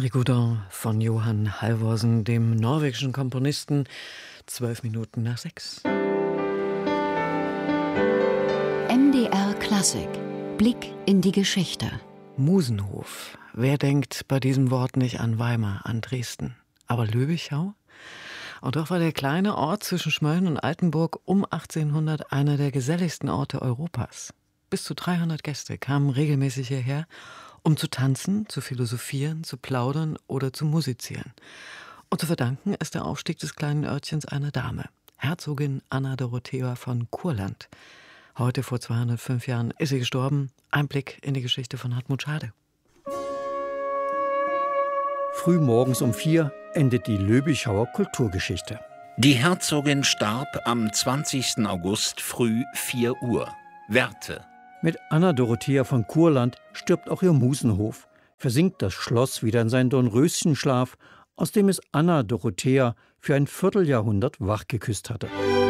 Henry Goudin von Johan Halvorsen, dem norwegischen Komponisten, 6:12. MDR Klassik. Blick in die Geschichte. Musenhof. Wer denkt bei diesem Wort nicht an Weimar, an Dresden? Aber Löbichau? Und doch war der kleine Ort zwischen Schmölln und Altenburg um 1800 einer der geselligsten Orte Europas. Bis zu 300 Gäste kamen regelmäßig hierher, um zu tanzen, zu philosophieren, zu plaudern oder zu musizieren. Und zu verdanken ist der Aufstieg des kleinen Örtchens einer Dame, Herzogin Anna Dorothea von Kurland. Heute, vor 205 Jahren, ist sie gestorben. Ein Blick in die Geschichte von Hartmut Schade. Früh morgens um 4 endet die Löbichauer Kulturgeschichte. Die Herzogin starb am 20. August früh 4 Uhr. Werte. Mit Anna Dorothea von Kurland stirbt auch ihr Musenhof, versinkt das Schloss wieder in seinen Dornröschenschlaf, aus dem es Anna Dorothea für ein Vierteljahrhundert wachgeküsst hatte.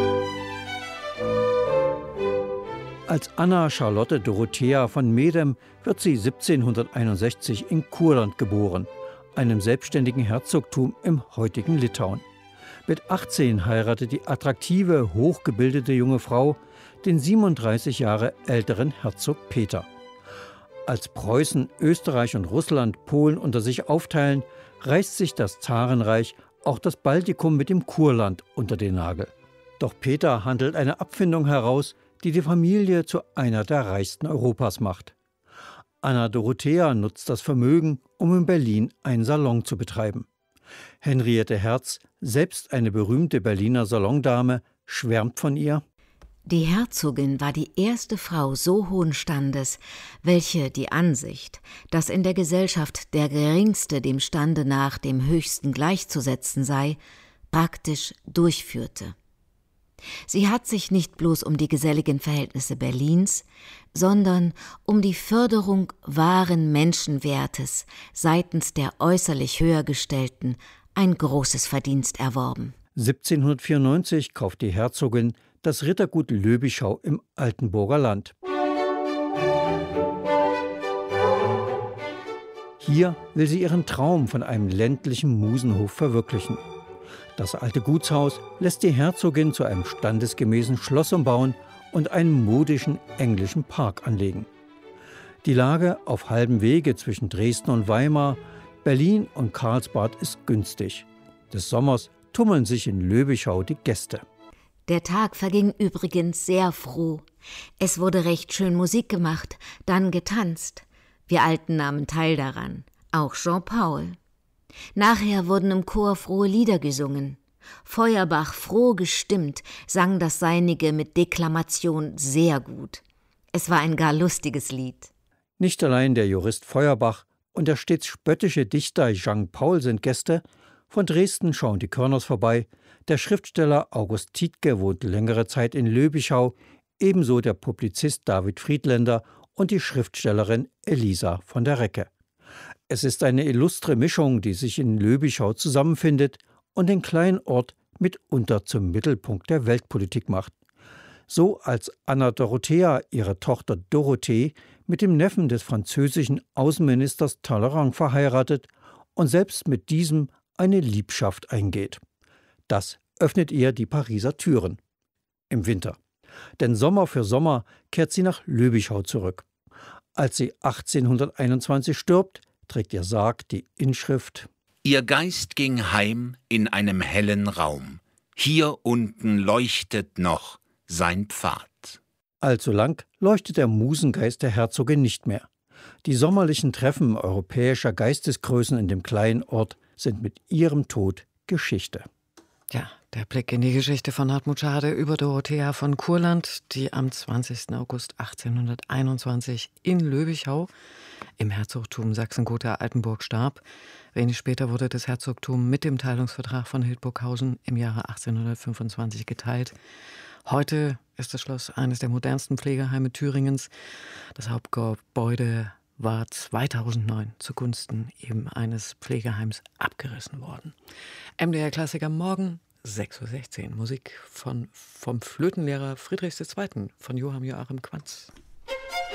Als Anna Charlotte Dorothea von Medem wird sie 1761 in Kurland geboren, einem selbstständigen Herzogtum im heutigen Litauen. Mit 18 heiratet die attraktive, hochgebildete junge Frau den 37 Jahre älteren Herzog Peter. Als Preußen, Österreich und Russland Polen unter sich aufteilen, reißt sich das Zarenreich auch das Baltikum mit dem Kurland unter den Nagel. Doch Peter handelt eine Abfindung heraus, die die Familie zu einer der reichsten Europas macht. Anna Dorothea nutzt das Vermögen, um in Berlin einen Salon zu betreiben. Henriette Herz, selbst eine berühmte Berliner Salondame, schwärmt von ihr. Die Herzogin war die erste Frau so hohen Standes, welche die Ansicht, dass in der Gesellschaft der Geringste dem Stande nach dem Höchsten gleichzusetzen sei, praktisch durchführte. Sie hat sich nicht bloß um die geselligen Verhältnisse Berlins, sondern um die Förderung wahren Menschenwertes seitens der äußerlich Höhergestellten ein großes Verdienst erworben. 1794 kauft die Herzogin das Rittergut Löbichau im Altenburger Land. Hier will sie ihren Traum von einem ländlichen Musenhof verwirklichen. Das alte Gutshaus lässt die Herzogin zu einem standesgemäßen Schloss umbauen und einen modischen englischen Park anlegen. Die Lage auf halbem Wege zwischen Dresden und Weimar, Berlin und Karlsbad ist günstig. Des Sommers tummeln sich in Löbichau die Gäste. Der Tag verging übrigens sehr froh. Es wurde recht schön Musik gemacht, dann getanzt. Wir Alten nahmen teil daran, auch Jean-Paul. Nachher wurden im Chor frohe Lieder gesungen. Feuerbach, froh gestimmt, sang das Seinige mit Deklamation sehr gut. Es war ein gar lustiges Lied. Nicht allein der Jurist Feuerbach und der stets spöttische Dichter Jean-Paul sind Gäste. Von Dresden schauen die Körners vorbei. Der Schriftsteller August Tiedtke wohnt längere Zeit in Löbichau, ebenso der Publizist David Friedländer und die Schriftstellerin Elisa von der Recke. Es ist eine illustre Mischung, die sich in Löbichau zusammenfindet und den kleinen Ort mitunter zum Mittelpunkt der Weltpolitik macht. So als Anna Dorothea ihre Tochter Dorothee mit dem Neffen des französischen Außenministers Talleyrand verheiratet und selbst mit diesem eine Liebschaft eingeht. Das öffnet ihr die Pariser Türen. Im Winter. Denn Sommer für Sommer kehrt sie nach Löbichau zurück. Als sie 1821 stirbt, trägt ihr Sarg die Inschrift: Ihr Geist ging heim in einem hellen Raum. Hier unten leuchtet noch sein Pfad. Allzu lang leuchtet der Musengeist der Herzogin nicht mehr. Die sommerlichen Treffen europäischer Geistesgrößen in dem kleinen Ort sind mit ihrem Tod Geschichte. Ja, der Blick in die Geschichte von Hartmut Schade über Dorothea von Kurland, die am 20. August 1821 in Löbichau im Herzogtum Sachsen-Gotha-Altenburg starb. Wenig später wurde das Herzogtum mit dem Teilungsvertrag von Hildburghausen im Jahre 1825 geteilt. Heute ist das Schloss eines der modernsten Pflegeheime Thüringens. Das Hauptgebäude war 2009 zugunsten eben eines Pflegeheims abgerissen worden. MDR Klassiker morgen 6:16 Uhr. Musik vom Flötenlehrer Friedrichs II. Von Johann Joachim Quanz.